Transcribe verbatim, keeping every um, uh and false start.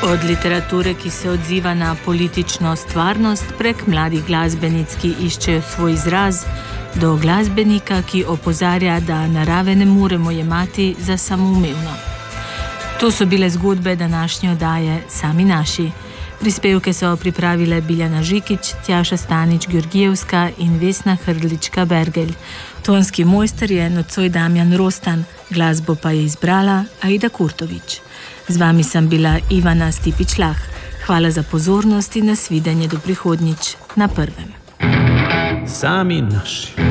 Od literature, ki se odziva na politično stvarnost, prek mladih glasbenic, ki iščejo svoj izraz, do glasbenika, ki opozarja, da narave ne moremo jemati za samoumevno. To so bile zgodbe današnje oddaje Sami naši. Prispevke so pripravile Biljana Žikić, Tjaša Stanič-Georgijevska in Vesna Hrdlička-Bergelj. Tonski mojster je nocoj Damjan Rostan, glasbo pa je izbrala Aida Kurtovič. Z vami sem bila Ivana Stipič-Lah. Hvala za pozornost in nasvidenje do prihodnjič na Prvem. Sami naši.